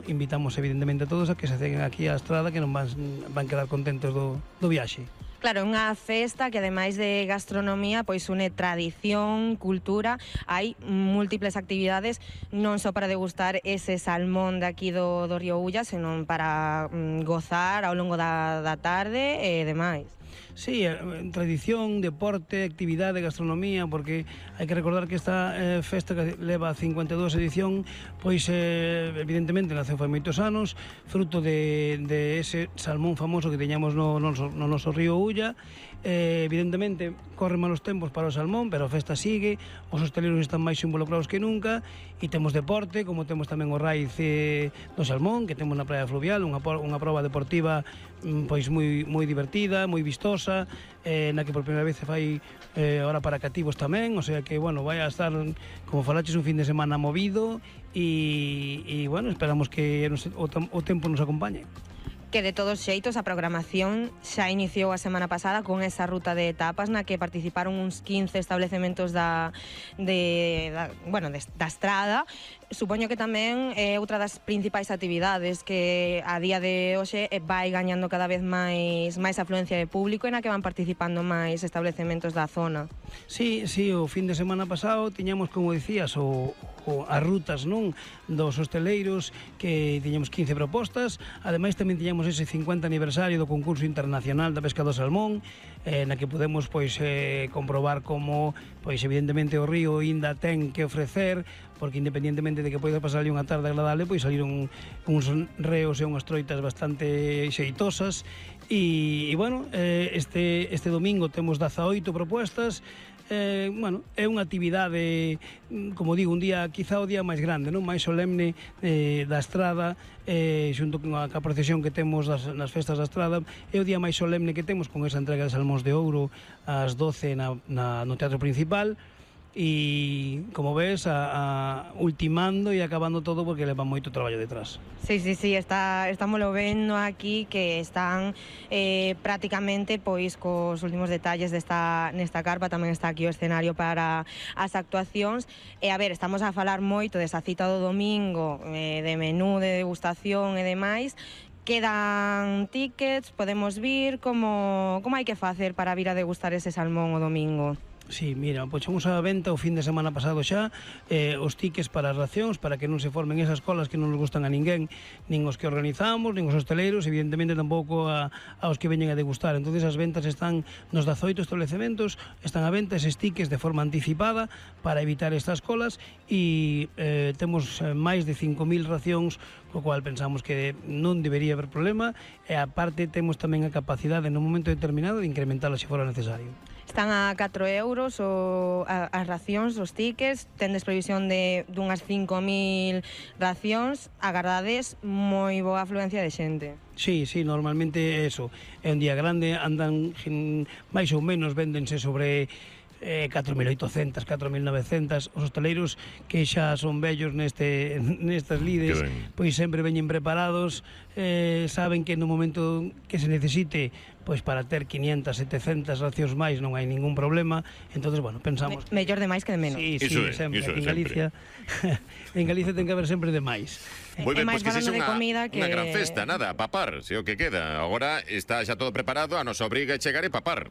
bueno, invitamos evidentemente a todos a que se acerquen aquí á Estrada, que non van quedar contentos do viaxe. Claro, unha festa que ademais de gastronomía pois une tradición, cultura, hai múltiples actividades non só para degustar ese salmón de aquí do Río Ulla, senón para gozar ao longo da tarde e demais. Sí, tradición, deporte, actividade, gastronomía, porque hai que recordar que esta festa que leva 52 edición, pois evidentemente naceu fai moitos anos, fruto de ese salmón famoso que teñamos no noso río Ulla. Evidentemente corren malos tempos para o salmón, pero a festa sigue, os hosteleiros están máis involucrados que nunca, e temos deporte, como temos tamén o Raiz do salmón, que temos na praia fluvial, unha proba deportiva pois moi divertida, moi vistosa, na que por primeira vez se fai hora para cativos tamén, o sea que, bueno, vai a estar, como falaches, un fin de semana movido, e bueno, esperamos que o tempo nos acompañe. Que de todos xeitos a programación xa iniciou a semana pasada con esa ruta de etapas na que participaron uns 15 establecementos da Estrada. Supoño que tamén é outra das principais actividades que a día de hoxe vai gañando cada vez máis afluencia de público e na que van participando máis establecementos da zona. Sí, o fin de semana pasado tiñamos, como dicías, as rutas, non, dos hosteleiros, que tiñamos 15 propostas. Ademais tamén tiñamos ese 50 aniversario do concurso internacional da pesca do salmón, na que podemos comprobar como evidentemente o río ainda ten que ofrecer, porque independientemente de que poida pasar ali unha tarde agradable, saíron uns reos e unhas troitas bastante xeitosas. E bueno, este domingo temos 18 propostas. Bueno, é unha actividade, como digo, un día, quizá o día máis grande, non, máis solemne da Estrada, xunto con a procesión que temos nas festas da Estrada, é o día máis solemne que temos, con esa entrega de salmóns de ouro ás 12 no teatro principal. E, como ves, ultimando e acabando todo, porque leva moito traballo detrás. Sí, estámoslo vendo aquí, que están prácticamente cos últimos detalles nesta carpa. Tamén está aquí o escenario para as actuacións. E a ver, estamos a falar moito desa cita do domingo, de menú, de degustación e demais. Quedan tickets, podemos vir, como hai que facer para vir a degustar ese salmón o domingo? Sí, mira, puxemos a venta o fin de semana pasado xa os tickets para as racións, para que non se formen esas colas que non nos gustan a ninguén, nin os que organizamos, nin os hosteleiros, evidentemente tampouco aos que veñen a degustar. Entonces as ventas están nos 18 establecementos, están a venta eses tickets de forma anticipada para evitar estas colas, e temos máis de 5.000 racións, co cual pensamos que non debería haber problema, e aparte temos tamén a capacidade no momento determinado de incrementarla se fora necesario. Están a 4 euros as racións, os tickets, tendes previsión dunhas 5.000 racións, agardades moi boa afluencia de xente. Sí, normalmente eso, é un día grande, andan máis ou menos, véndense sobre 4.800, 4.900. Os hosteleiros que xa son vellos nestas lides, pois sempre veñen preparados, saben que no momento que se necesite, pois para ter 500, 700 racións máis non hai ningún problema. Entonces, bueno, pensamos mellor de máis que de menos. Sí, sempre. En Galicia en Galicia ten que haber sempre de máis. Moi ben, pois que sexa unha gran festa, nada, a papar, se o que queda. Agora está xa todo preparado, a nosa obriga é chegar e papar.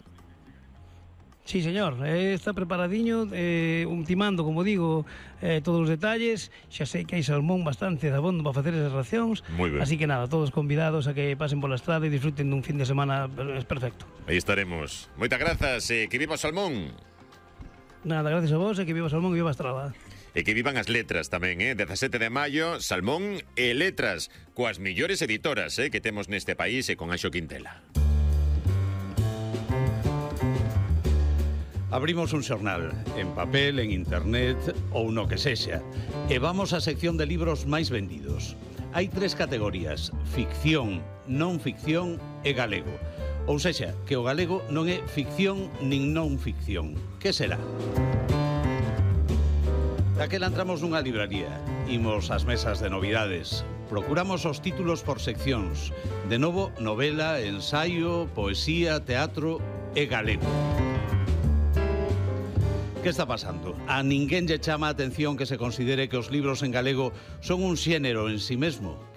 Sí, señor, está preparadiño, ultimando, como digo, todos os detalles. Xa sei que hai salmón bastante dabondo para facer esas racións, así que nada, todos convidados a que pasen pola estrada e disfruten dun fin de semana perfecto. Aí estaremos. Moitas grazas, que viva o salmón. Nada, gracias a vos, e que viva o salmón e viva a estrada. E que vivan as letras tamén, 17 de maio, Salmón e Letras, coas millores editoras que temos neste país e con Anxo Quintela. Abrimos un xornal, en papel, en internet ou no que sexa, e vamos á sección de libros máis vendidos. Hai 3 categorías: ficción, non ficción e galego. Ou sexa, que o galego non é ficción nin non ficción. Que será? Daquela entramos nunha libraría, imos ás mesas de novidades, procuramos os títulos por seccións, de novo novela, ensaio, poesía, teatro e galego. Que está pasando? A ninguén lle chama a atención que se considere que os libros en galego son un xénero en si mesmo,